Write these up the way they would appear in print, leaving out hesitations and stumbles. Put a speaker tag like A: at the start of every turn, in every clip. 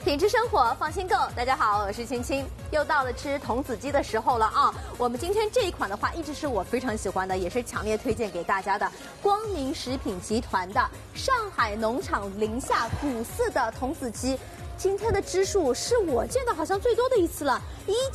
A: 品质生活，放心购。大家好，我是青青，又到了吃童子鸡的时候了啊！我们今天这一款的话，一直是我非常喜欢的，也是强烈推荐给大家的。光明食品集团的上海农场宁夏古寺的童子鸡。今天的只数是我见的好像最多的一次了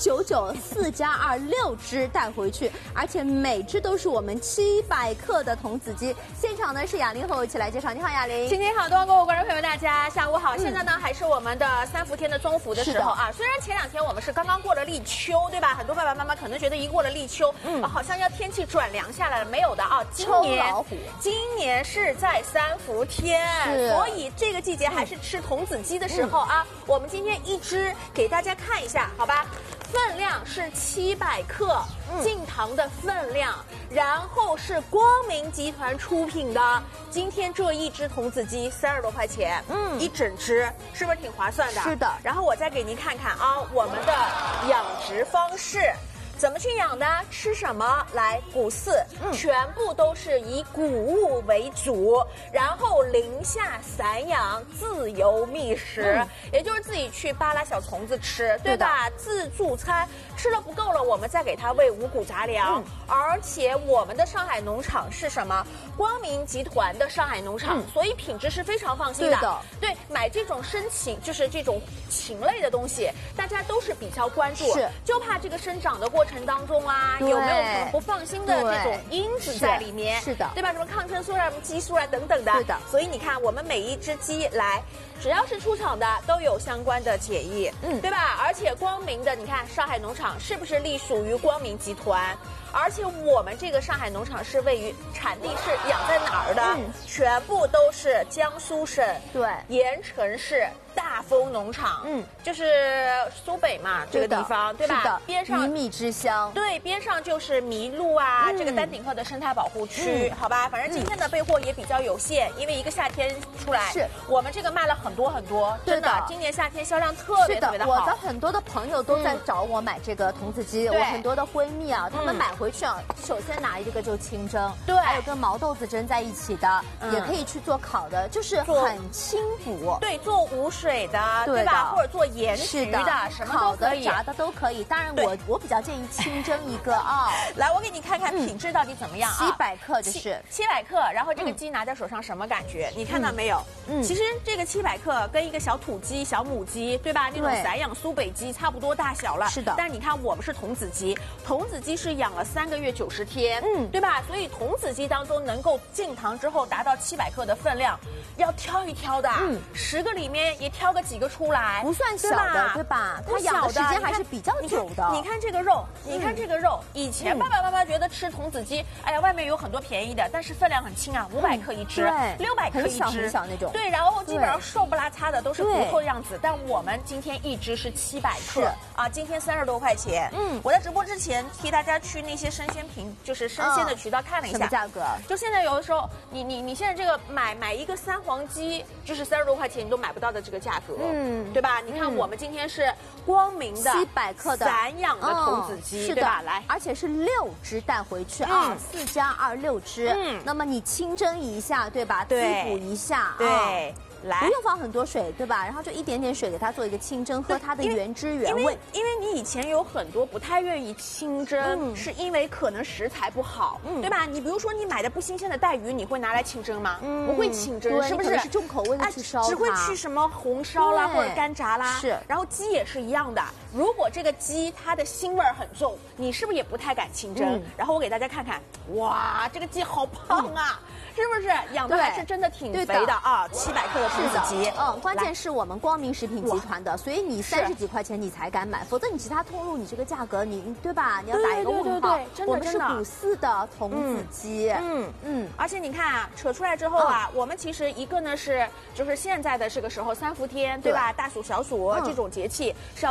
A: ，199，4+2，6只带回去，而且每只都是我们700克的童子鸡。现场呢是雅玲和我一起来介绍。你好，雅玲。
B: 今天好，多各位观众朋友，大家下午好。现在呢还是我们的3伏天的中伏的时候啊。虽然前2天我们是刚刚过了立秋，对吧？很多爸爸妈妈可能觉得一过了立秋，好像要天气转凉下来了，没有的啊。今年是在3伏天，所以这个季节还是吃童子鸡的时候啊。我们今天一只给大家看一下，好吧？分量是700克，净糖的分量，然后是光明集团出品的。今天这一只童子鸡30多块钱，一整只，是不是挺划算的？
A: 是的。
B: 然后我再给您看看啊，我们的养殖方式。怎么去养的？吃什么？来，古寺，全部都是以谷物为主，然后零下散养，自由觅食，也就是自己去扒拉小虫子吃，对吧？自助餐，吃了不够了，我们再给它喂五谷杂粮。而且我们的上海农场是什么？光明集团的上海农场，所以品质是非常放心的。对，买这种生禽，就是这种禽类的东西，大家都是比较关注，就怕这个生长的过程当中啊，有没有什么不放心的这种因子在里面？
A: 是的，
B: 对吧？什么抗生素啊、什么激素啊等等的。
A: 是的。
B: 所以你看，我们每一只鸡来，只要是出厂的都有相关的检疫，对吧？而且光明的，你看上海农场是不是隶属于光明集团？而且我们这个上海农场是位于产地是养在哪儿的？全部都是江苏省盐城市大丰农场，就是苏北嘛，这个地方，对吧？
A: 是的，
B: 边上
A: 鱼米之乡，
B: 对，边上就是麋鹿啊，这个丹顶鹤的生态保护区，好吧？反正今天的备货也比较有限，因为一个夏天出来，
A: 是
B: 我们这个卖了很多很多，真的，今年夏天销量特别的好。
A: 我的很多的朋友都在找我买这个童子鸡，我很多的闺蜜啊，她们买回去啊，首先拿一个就清蒸，对，还有跟毛豆子蒸在一起的，也可以去做烤的，就是很清补，
B: 对，做无水的，对吧？或者做盐焗的，什么
A: 烤的、炸的都可以。当然，我比较建议清蒸一个啊。
B: 来，我给你看看品质到底怎么样啊
A: ？700克就是
B: 700克，然后这个鸡拿在手上什么感觉？你看到没有？其实这个700克跟一个小土鸡、小母鸡，对吧？那种散养苏北鸡差不多大小了。
A: 是的。
B: 但是你看，我们是童子鸡，童子鸡是养了3个月90天，对吧？所以童子鸡当中能够进糖之后达到700克的分量，要挑一挑的，10个里面也挑个几个出来，
A: 不算小的，对吧？它养的时间还是比较久的。
B: 你看这个肉，你看这个肉，以前爸爸妈妈觉得吃童子鸡，哎呀，外面有很多便宜的，但是分量很轻啊，500克一只，600克一只，
A: 很小那种。
B: 对，然后基本上瘦不拉擦的，都是骨头样子。但我们今天一只是700克啊，今天30多块钱。我在直播之前替大家去那些生鲜品，就是生鲜的渠道看了一下，
A: 什么价格？
B: 就现在有的时候，你现在这个买一个3黄鸡，就是30多块钱你都买不到的这个价格，对吧？你看我们今天是光明的
A: 700克的
B: 散养的童子鸡，
A: 是的，来，而且是6只带回去啊，4+2，6只。那么你清蒸一下，对吧？滋补一下，
B: 对。
A: 不用放很多水，对吧？然后就一点点水给它做一个清蒸，喝它的原汁原味。
B: 因为你以前有很多不太愿意清蒸，是因为可能食材不好，对吧？你比如说你买的不新鲜的带鱼，你会拿来清蒸吗？不会清蒸，是不是？
A: 是重口味的去烧它，
B: 只会去什么红烧啦或者干炸啦。是。然后鸡也是一样的，如果这个鸡它的腥味很重，你是不是也不太敢清蒸？然后我给大家看看，哇，这个鸡好胖啊！是不是养的还是真的挺肥的啊？700克的童子鸡，
A: 关键是我们光明食品集团的，所以你30几块钱你才敢买，否则你其他通路你这个价格你对吧？你要打一个问号。我们是古寺的童子鸡，
B: 而且你看啊，扯出来之后啊，我们其实一个呢就是现在的这个时候3伏天，对吧？大暑小暑这种节气是要多吃童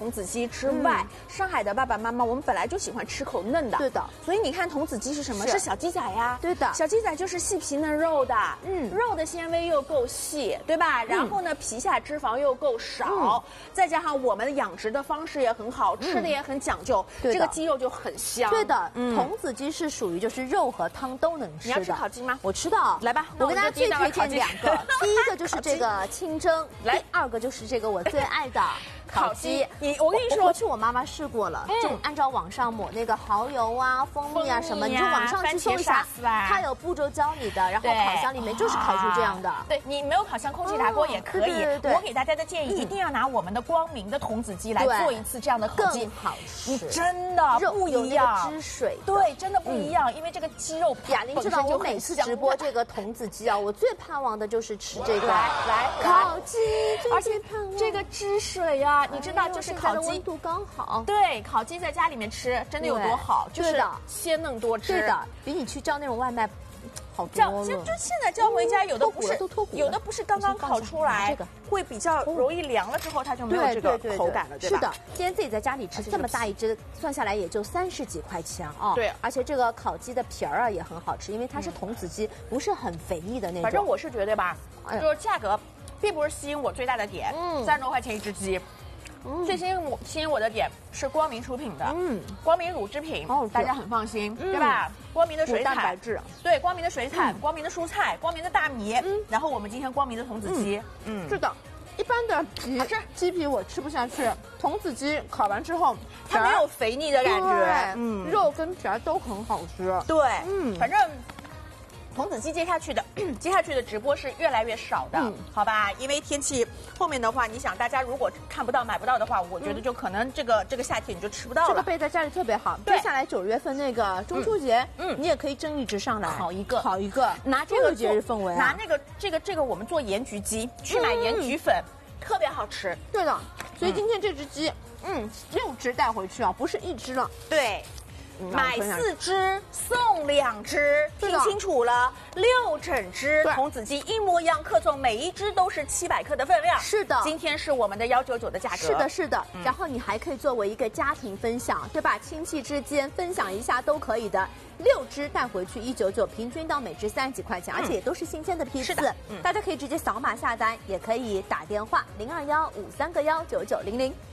B: 童子鸡之外，上海的爸爸妈妈我们本来就喜欢吃口嫩的，
A: 对的。
B: 所以你看童子鸡是什么？是小鸡仔呀，
A: 对的。
B: 小鸡仔就是细皮嫩肉的，肉的纤维又够细，对吧？然后呢，皮下脂肪又够少，再加上我们的养殖的方式也很好，吃的也很讲究，这个鸡肉就很香。
A: 对的，童子鸡是属于就是肉和汤都能吃的。
B: 你要吃烤鸡吗？
A: 我吃的。
B: 来吧，
A: 我跟大家最推荐2个，第一个就是这个清蒸，第2个就是这个我最爱的烤鸡。
B: 我跟你说，
A: 回去我妈妈试过了，就按照网上抹那个蚝油啊、蜂蜜啊什么，你就网上去搜一下，它有步骤教你的，然后烤箱里面就是烤出这样的。
B: 对，你没有烤箱，空气炸锅也可以。我给大家的建议，一定要拿我们的光明的童子鸡来做一次这样的烤鸡，
A: 更好吃。
B: 你真的不一样，
A: 汁水，
B: 对，真的不一样，因为这个鸡肉
A: 雅玲知道，我每次直播这个童子鸡啊，我最盼望的就是吃这个
B: 来
A: 烤鸡，
B: 而且这个汁水呀，你知道就是烤鸡
A: 温度刚好，
B: 对，烤鸡在家里面吃真的有多好，就是鲜嫩多汁，
A: 对的，比你去叫那种外卖好多了。
B: 就现在叫回家，有的不是刚刚烤出来，会比较容易凉了之后，它就没有这个口感了，对吧？
A: 是的，今天自己在家里吃这么大一只，算下来也就30几块钱啊。
B: 对，
A: 而且这个烤鸡的皮儿啊也很好吃，因为它是童子鸡，不是很肥腻的那种。
B: 反正我是觉得吧，就是价格并不是吸引我最大的点，30多块钱一只鸡。最吸引我的点是光明出品的，光明乳制品，大家很放心，对吧？光明的水产，对，光明的水产，光明的蔬菜，光明的大米，然后我们今天光明的童子鸡，
A: 是的。一般的鸡皮我吃不下去，童子鸡烤完之后，
B: 它没有肥腻的感觉，
A: 肉跟皮儿都很好吃。
B: 对，反正。童子鸡接下去的直播是越来越少的，好吧？因为天气后面的话，你想大家如果看不到买不到的话，我觉得就可能这个夏天你就吃不到了。
A: 这个备在家里特别好。接下来9月份那个中秋节，你也可以蒸一只上来，烤一个，
B: 拿这个
A: 节日氛围啊，
B: 拿那个这个我们做盐焗鸡，去买盐焗粉，特别好吃。
A: 对的，所以今天这只鸡，6只带回去啊，不是1只了。
B: 对。买4只送2只，听清楚了，6整只童子鸡一模一样，克重每一只都是700克的分量。是的，今天是我们的199的价格。是的。然后你还可以作为一个家庭分享，对吧？亲戚之间分享一下都可以的。6只带回去199，平均到每只30几块钱，而且也都是新鲜的批次。大家可以直接扫码下单，也可以打电话0215319900。